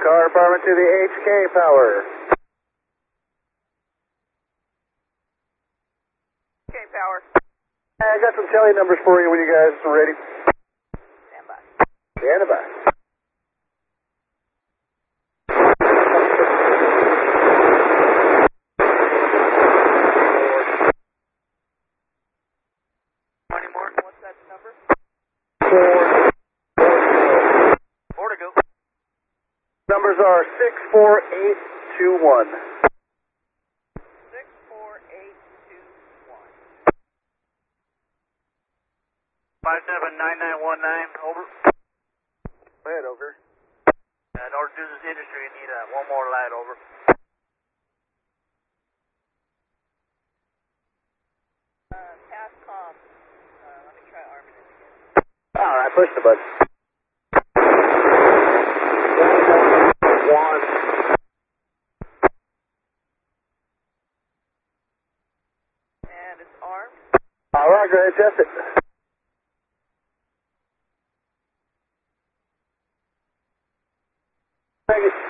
Car department to the HK power. HK power. I got some tele numbers for you when you guys are ready. Stand by. Stand by. Any more? What's that number? 4 to go. Numbers are 64821. 64821. 579919, over. Go ahead, over. North Business Industry, need one more light, over. Pass comm. Let me try arming it again. Alright, push the button. 1. And it's armed. Alright, go ahead, test it. Take it.